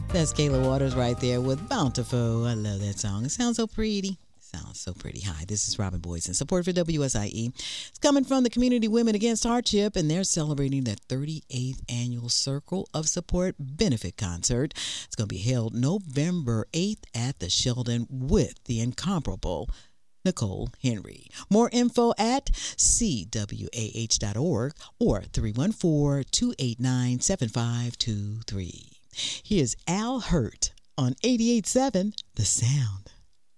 That's Kayla Waters right there with Bountiful. I love that song. It sounds so pretty. Sounds so pretty. Hi, this is Robin Boyce in support for WSIE. It's coming from the Community Women Against Hardship, and they're celebrating their 38th annual Circle of Support benefit concert. It's going to be held November 8th at the Sheldon with the incomparable Nicole Henry. More info at cwah.org or 314-289-7523. Here's Al Hurt on 88.7 The Sound.